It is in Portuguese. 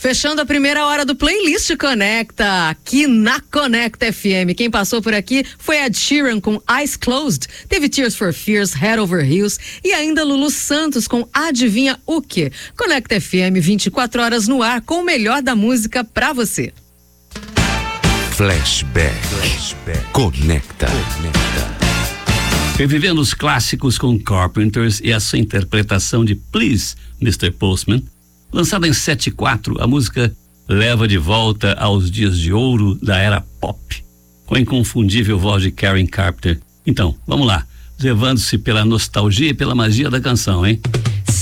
Fechando a primeira hora do Playlist Conecta, aqui na Conecta FM. Quem passou por aqui foi Ed Sheeran com Eyes Closed, teve Tears for Fears, Head Over Heels e ainda Lulu Santos com Adivinha o Quê? Conecta FM, 24 horas no ar com o melhor da música pra você. Flashback. Conecta. Revivendo os clássicos com Carpenters e a sua interpretação de Please, Mr. Postman. Lançada em 74, a música leva de volta aos dias de ouro da era pop, com a inconfundível voz de Karen Carpenter. Então, vamos lá, levando-se pela nostalgia e pela magia da canção, hein?